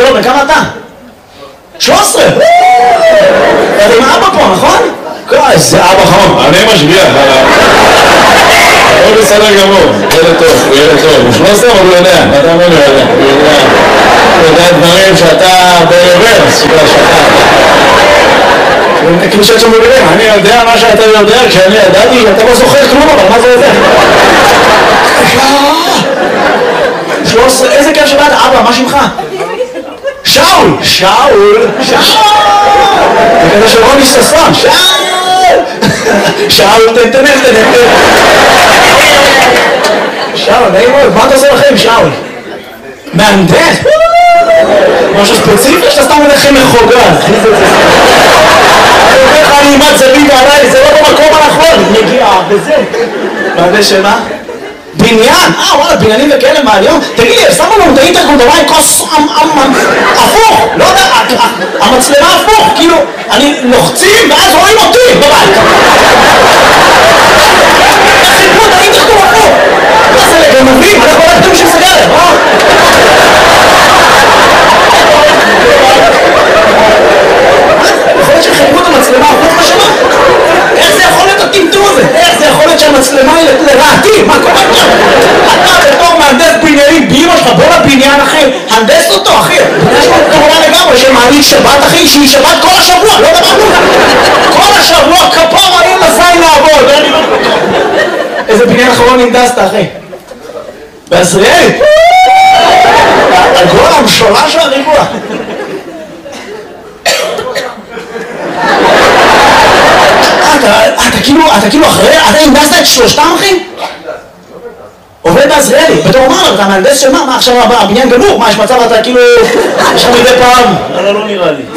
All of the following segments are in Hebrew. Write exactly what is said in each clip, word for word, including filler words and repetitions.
שלום, וכמה אתה? שלוש עשרה! אתה עם אבא פה, נכון? איזה אבא חום. אני משגיח עליו. הוא בסדר גמור, ילד טוב, הוא ילד טוב. הוא שלוש עשרה, אבל הוא יודע, אתה אומר לי, הוא יודע. הוא יודע דברים שאתה ברוורס, שאתה... כאילו שאת שם בגלל, אני יודע מה שאתה יודע, כשאני ידעתי, אתה לא זוכר כלום, אבל מה זה זה? שלוש עשרה, איזה כיף שבאת, אבא, מה שמך? שאול! שאול! שאול! זה כזה של רוני ששון, שאול! שאול, תן, תן, תן, תן. שאול, נעים מאוד, מה אתה עושה לכם, שאול? מהנדס? משהו ספציפי שאתה סתם הולך עם מחוגז. אני אומר לך, אני אימת זווית עליי, זה לא במקום הנכון, מגיעה, וזה. מהנדס שמה? בניין? אה, וואלה, בניינים וכאלה מעניין. תגיד לי, שמו לנו את האינטרקום דבר עם כוס הפוך, לא יודע, המצלמה הפוך, כאילו, אני לוחצים ואז רואים אותי בבית. חיפו את האינטרקום הפוך. מה זה לגנבים? אנחנו רק תום של סגרת, אה? יכול להיות שחיפו את המצלמה הפוך בשמה? איך זה יכול להיות הטמטום הזה? איך זה יכול להיות שהמצלמה היא לרעתי? מה קורה פה? אתה בתור מהנדס בניינים באמא שלך, בוא לבניין אחי, הנדס אותו אחי. יש לו כמובן לגמרי שמעניק שבת אחי, שהיא שבת כל השבוע, לא דבר כלום. כל השבוע כפור אני מזין לעבוד. איזה בניין אחרון הנדסת אחי? בעזריאלי? הגול המשולש והריבוע. אתה כאילו, אתה כאילו אחרי, אתה הנדסת את שלושתם אחי? עובד בעזריאלי, בתור מה, אתה מהנדס של מה? מה עכשיו הבניין גמור? מה יש מצב אתה כאילו, יש לך מדי פעם? אבל לא נראה לי.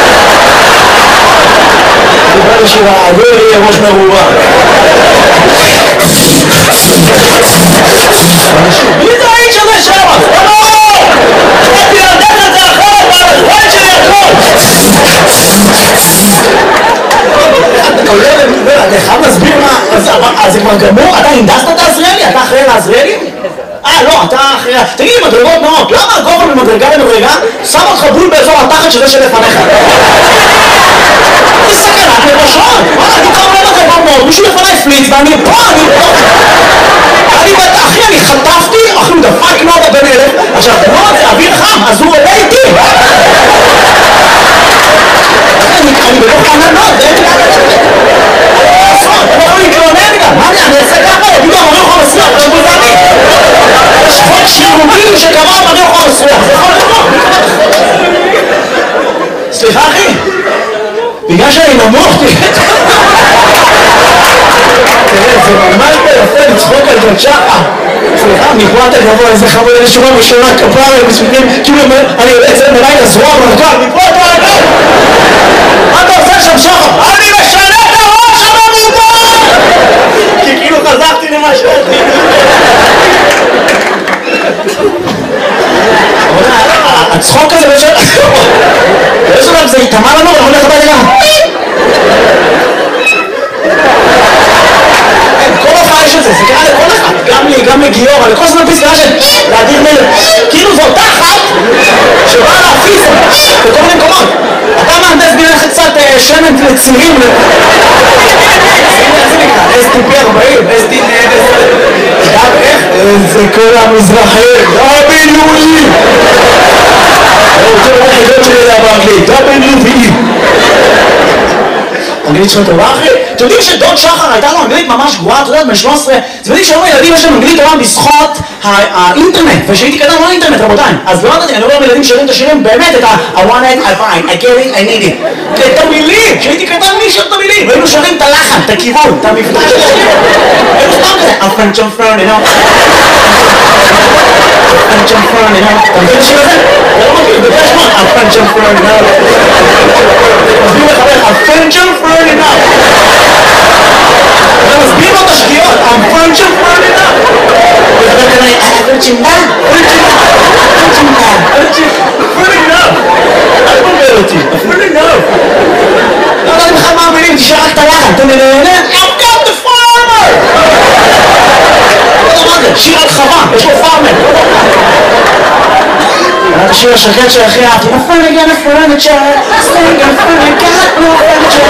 אני בא לשירה, הגוי יהיה ראש מרובה. מי זה האיש הזה שם? לא! אני להנדס את זה אחרת, והאחרון שלי הכל! אתה חייב להסביר מה, אז זה כבר גמור? אתה הנדסת את העזריאלי? אתה אחראי לעזריאלי? אה, לא, אתה אחראי... תגיד לי, מדרגות נאות, למה הגובה ממדרגה למדרגה שם אותך בול באזור התחת של זה שלפניך? זה סכנת לראשון! וואלה, אני קרוב למדרגות נאות, מישהו לפניי פליץ ואני פה, אני פה! אני בטח, אחי, אני חטפתי, אחי, הוא דפק נודה בן אלף, עכשיו, נוד זה אוויר חם, אז הוא עולה איתי! אני בטח עננות, זה אין לי... אתה לא יכול להתלונן גם, מה אני אעשה ככה? יגידו, אני לא יכול לסלוח, זה בוזני. יש חוק שירוגים שקבע, אני לא יכול לסלוח, זה יכול לקרות. סליחה אחי, בגלל שאני נמוך, תראה, זה ממש ביפה לצחוק על זאת שחה. סליחה, מפרט הגבוה, איזה חמוד, איזה שורה בשורה כפרה, מספיקים, כאילו אני יוצא מלאי לזרוע ברקל, מפרט הגבוה. מה אתה עושה שם שחה? אני משנה את הראש הממומן! כי כאילו חזרתי למה שאתי. הצחוק הזה בשביל... יש עליו, זה יתאמה לנו, אנחנו נלך הביתה גם. כל הופעה יש את זה, זה קרה לכל אחד. גם לי, גם לגיור, לכל זמן פסקה של להדיר מלך. כאילו זו אותה אחת שבאה להפיס בכל מיני מקומות. אתה מהנדס בינך קצת שמן לצירים. אס טי פי ארבעים, אס טי פי גם איך? זה כל המזרחים, דאבליו-אי! זה היחידות שלי לדעת באנגלית, דאבליו-אי! אנגלית שלנו טובה אחי? אתם יודעים שדוד שחר הייתה לו אנגלית ממש גרועה, אתה יודע, בן שלוש עשרה, אתם יודעים שהיום הילדים יש להם אנגלית טובה בזכות האינטרנט, ושהייתי קטן לא האינטרנט רבותיי, אז לא יודעתי, אני אומר לילדים שרים את השירים באמת את ה I want it, I find, I get it, I need it את המילים, שהייתי קטן מי שר את המילים, והיינו שרים את הלחן, את הכיוון, את המבטא של השירים היינו סתם כזה, I'm French, I'm French, you know I'm French, I'm French, you know אתה מבין השיר הזה? זה לא מכיר, בגלל שמות I'm French, I'm French, you know מסביר לחבר, I'm French, I'm French, you know אתה מסביר לו את השגיאות, I'm French, I'm French, you know וחבר כנראה, אה, פרצ'ינדה? פרצ'ינדה? פרצ'ינדה? פרצ'ינדה? פרצ'ינדה? אל תבלבל אותי, פרצ'ינדה? לא, לא, אני בכלל מאמינים, תשאר רק את הלחן, אתה נהנה? I've got the farmer! לא יודע מה זה, שיר על חווה, יש לו פארמר. השיר השקט של הכי אהבתי. נפל נגן הפרנצ'ר, סטנג הפרנצ'ר, לא הפרנצ'ר.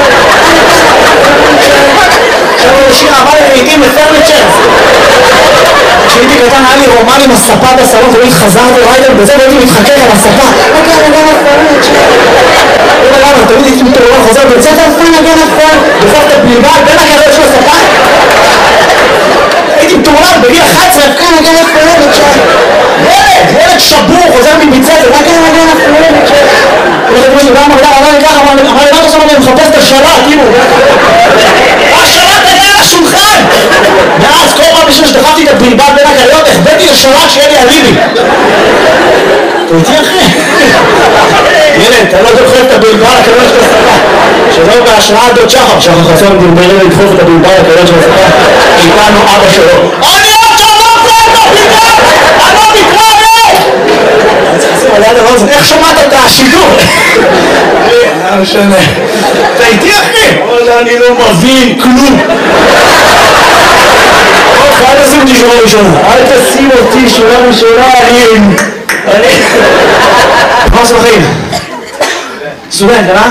עכשיו הוא שיר אהבה לעיתים לפרנצ'ר. כשהייתי קטן היה לי רומן עם הספה בסלון, ולא חזרתי ריידר בזה והייתי מתחכך על הספה. נגן נגן הפרנצ'ר. לא יודע למה, תמיד הייתי מתעורר חוזר ויוצאת הפרנצ'ר נגן הפרנצ'ר. דופק את הבליבה בין הקריות של הספה. הייתי מתעורר בגיל אחת עשרה, הפרנצ'ר נגן הפרנצ'ר. ילד, ילד שבור, חוזר מביצת, מה כן נגן הפרנצ'ר? הוא חושב לי, למה, למה, למה, ככה, אמר לי, למה עכשיו אני מחפש את השלט, כאילו. השלט היה על השולחן! ואז כל פעם בשביל שדחפתי את הבלבל בין הקריות, החבאתי לשלט שיהיה לי אליבי. אתה איתי אחי? ילד, אתה לא דוחף את הבלבל לקריות של הספה. שלא בהשראת דוד שחר, שחר חסון דרברי לדחוף את הבלבל לקריות של הספה, איתנו אבא שלו. אני עוד שלום פה את הבלבל! אני לא מתראה! איך שמעת את השידור? לא משנה. אתה איתי אחי? אני לא מבין כלום. אל תשים אותי שורה ראשונה. אל תשים אותי שורה ראשונה. אני... מה עושה בחיים? סטודנט, אה?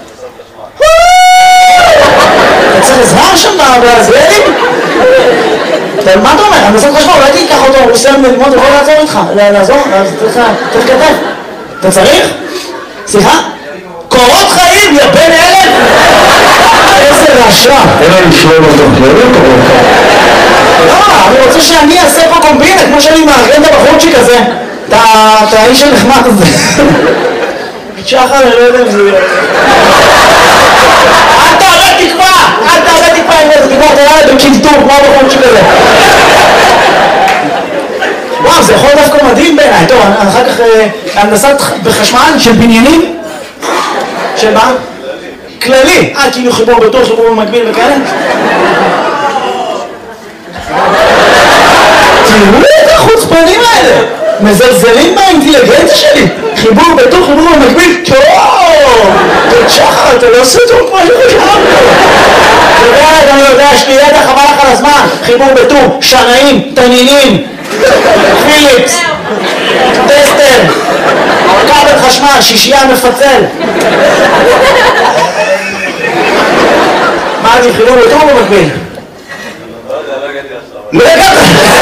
אתה צריך עזרה שם בעזרדים? מה אתה אומר? אני עושה חשמל, אולי תיקח אותו, הוא סיים ללמוד, הוא יכול לעזור איתך. לעזור? אז צריך כתב. אתה צריך? סליחה? קורות חיים, יא בן אלף! איזה רעשה. אין לנו שלום אותו, לא יודע קורות חיים. לא, אני רוצה שאני אעשה פה קומבינה, כמו שאני מארגן את הבחורצ'יק הזה. את האיש הנחמד הזה. שחר, אני לא יודע אם זה יהיה. אל תעלה תקווה! אל תעלה תקווה עם איזה תקווה, תראה לי בקינטור, כמו הבחורצ'יק הזה. וואו, זה יכול דווקא מדהים בעיניי. טוב, אחר כך הנדסת בחשמל של בניינים. של מה? כללי. אה, כאילו חיבור בטור, חיבור במקביל וכאלה? תראו את החוצפנים האלה! מזלזלים באינטליגנציה שלי! חיבור בטור, חיבור במקביל, טוב! תוד שחר, אתה לא עושה טוב כמו שחשבתי! אתה יודע, אני יודע, יש לי ידע חבל לך על הזמן! חיבור בטור, שנאים, תנינים, פיליפס, טסטר, כבל חשמל, שישייה מפצל. מה אני חיבור בטור במקביל? לא הגעת!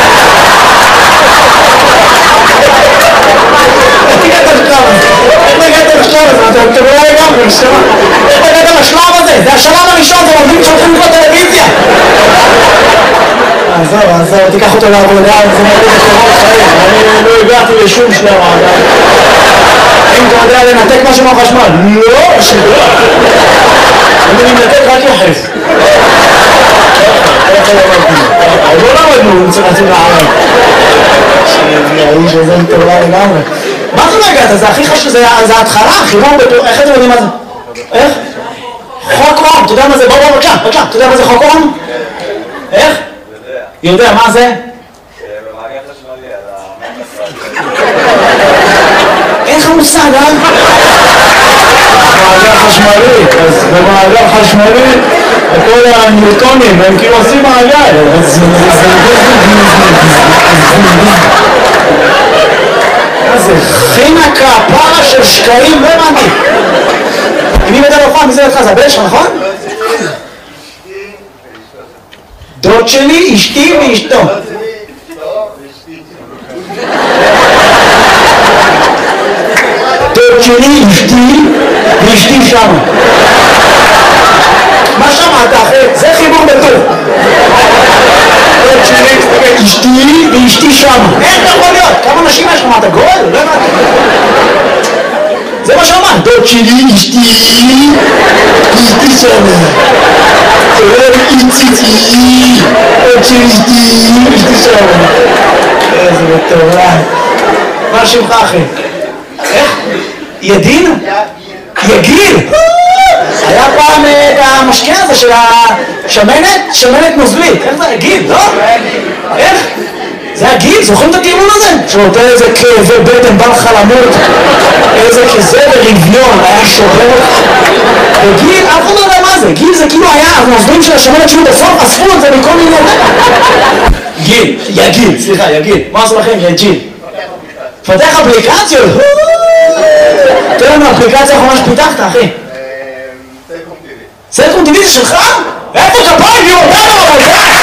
איך הגעת לשלב הזה? איך הגעת לשלב הזה? אתם לא הגעתם לשלב הזה. איך הגעת לשלב הזה? זה השלב הראשון, זה עובדים שהולכים לקרוא טלוויזיה. עזוב, עזוב, תיקח אותו לעבודה, זה מראה בקורות חיים. אני לא הגעתי לשום שלב עדיין. אם אתה יודע לנתק משהו מהחשמל? לא, שלא. אני מנתק רק יחף. עוד לא למדנו, רצינו לערב. האיש הזה מטורלל לגמרי. מה זה לא הגעת? זה הכי חשוב, זה ההתחלה, חיבור בטור, איך אתם יודעים מה זה? איך? חוק אום, אתה יודע מה זה? בוא בוא בבקשה, בבקשה, אתה יודע מה זה חוק אום? איך? יודע, מה זה? במעגל חשמלי על אין לך מושג, אה? במעגל חשמלי, אז במעגל חשמלי כל הניוטונים הם כאילו עושים מעגל. זה חינה כפרה של שקעים, לא הבנתי. מי מדע לא פעם, מי זה לך? זה הבן שלך, נכון? דוד שלי, אשתי ואשתו. דוד שלי, אשתי ואשתי שם. מה שמעת אחרי? זה חיבור בטור. דוד שלי, אשתי ואשתי שם. איך אתה יכול להיות? כמה נשים יש לך? מה אתה גול? לא הבנתי. זה מה שאמרת. דוד שלי, אשתי ואשתי שם. איציצי, עוד שלישתי, אשתי שם. איזה מטורף. מה שמך אחי? איך? ידין? יגיל? היה פעם את המשקיע הזה של השמנת, שמנת נוזלית. איך זה? יגיל, לא? איך? זה הגיל, זוכרים את הטיעון הזה? שנותן איזה כאבי בטן, בא לך למות, איזה כזה ברביון, היה שובר אותך. וגיל, אף אחד לא יודע מה זה, גיל זה כאילו היה, הנוזלים של השמנת שהיו בסוף, אספו את זה מכל מיני... גיל, יגיל, סליחה, יגיל. מה עשו לכם? יגיל. פתח אפליקציות, לנו האפליקציה האחרונה שפיתחת, אחי. סלקום טיווי. סלקום טיווי זה שלך? איפה כפיים? יורדנו, אבל די!